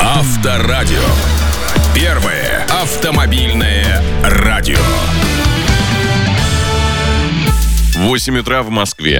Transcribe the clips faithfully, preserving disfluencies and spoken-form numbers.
Авторадио. Первое автомобильное радио. восемь утра в Москве.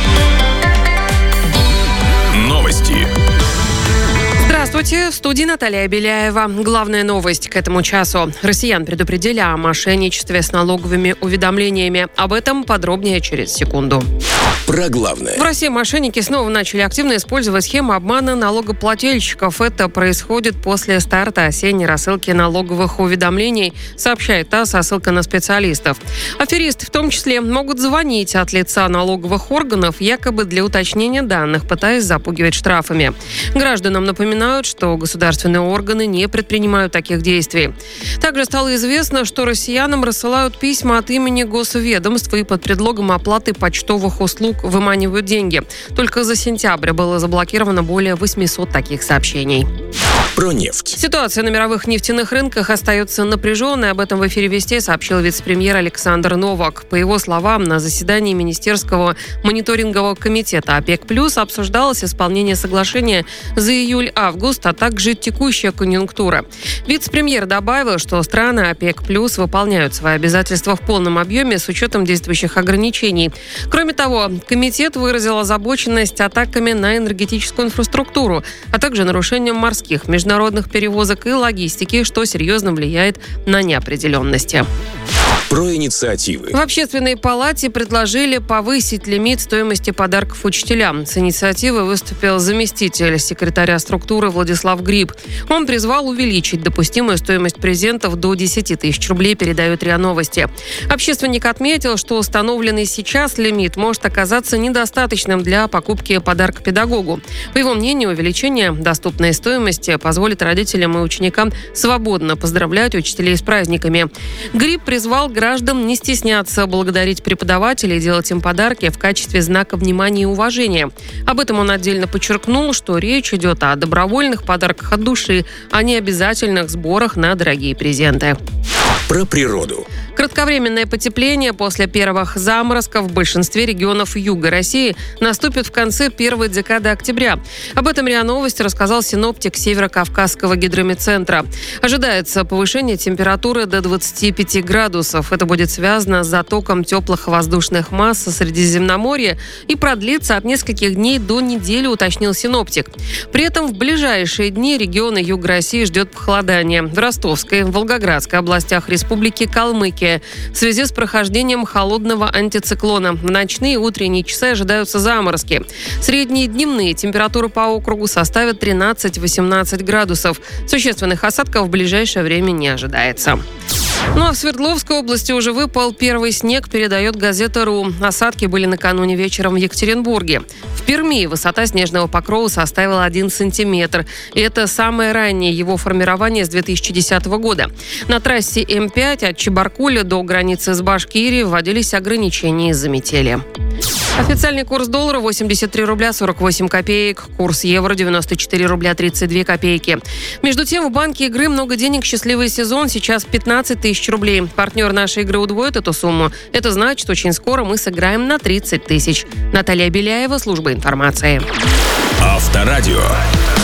Новости. Здравствуйте, в студии Наталья Беляева. Главная новость к этому часу. Россиян предупредили о мошенничестве с налоговыми уведомлениями. Об этом подробнее через секунду. Про главное. В России мошенники снова начали активно использовать схему обмана налогоплательщиков. Это происходит после старта осенней рассылки налоговых уведомлений, сообщает ТАСС со ссылкой на специалистов. Аферисты в том числе могут звонить от лица налоговых органов, якобы для уточнения данных, пытаясь запугивать штрафами. Гражданам напоминают, что государственные органы не предпринимают таких действий. Также стало известно, что россиянам рассылают письма от имени госведомств и под предлогом оплаты почтовых услуг выманивают деньги. Только за сентябрь было заблокировано более восемьсот таких сообщений. Про нефть. Ситуация на мировых нефтяных рынках остается напряженной. Об этом в эфире «Вести» сообщил вице-премьер Александр Новак. По его словам, на заседании Министерского мониторингового комитета ОПЕК+ обсуждалось исполнение соглашения за июль-август, а также текущая конъюнктура. Вице-премьер добавил, что страны ОПЕК+ выполняют свои обязательства в полном объеме с учетом действующих ограничений. Кроме того, комитет выразил озабоченность атаками на энергетическую инфраструктуру, а также нарушением морских, международных перевозок и логистики, что серьезно влияет на неопределенности. Про инициативы. В Общественной палате предложили повысить лимит стоимости подарков учителям. С инициативой выступил заместитель секретаря структуры Владислав Гриб. Он призвал увеличить допустимую стоимость презентов до десять тысяч рублей, передают РИА Новости. Общественник отметил, что установленный сейчас лимит может оказаться недостаточным для покупки подарка педагогу. По его мнению, увеличение доступной стоимости позволит родителям и ученикам свободно поздравлять учителей с праздниками. Гриб призвал граждан не стесняться благодарить преподавателей и делать им подарки в качестве знака внимания и уважения. Об этом он отдельно подчеркнул, что речь идет о добровольных подарках от души, а не обязательных сборах на дорогие презенты. Про природу. Кратковременное потепление после первых заморозков в большинстве регионов юга России наступит в конце первой декады октября. Об этом РИА Новости рассказал синоптик Северо-Кавказского гидромедцентра. Ожидается повышение температуры до двадцати пяти градусов. Это будет связано с затоком теплых воздушных масс со Средиземноморья и продлится от нескольких дней до недели, уточнил синоптик. При этом в ближайшие дни регионы юга России ждет похолодание. В Ростовской, Волгоградской областях Республики Калмыкия в связи с прохождением холодного антициклона. В ночные и утренние часы ожидаются заморозки. Средние дневные температуры по округу составят тринадцать-восемнадцать градусов. Существенных осадков в ближайшее время не ожидается. Ну а в Свердловской области уже выпал первый снег, передает газета РУ. Осадки были накануне вечером в Екатеринбурге. В Перми высота снежного покрова составила один сантиметр. И это самое раннее его формирование с две тысячи десятого года. На трассе Эм пять от Чебаркуля до границы с Башкирией вводились ограничения из-за метели. Официальный курс доллара восемьдесят три рубля сорок восемь копеек. Курс евро девяносто четыре рубля тридцать две копейки. Между тем, в банке игры «Много денег. Счастливый сезон» сейчас пятнадцать тысяч рублей. Партнер нашей игры удвоит эту сумму. Это значит, очень скоро мы сыграем на тридцать тысяч. Наталья Беляева, служба информации. Авторадио.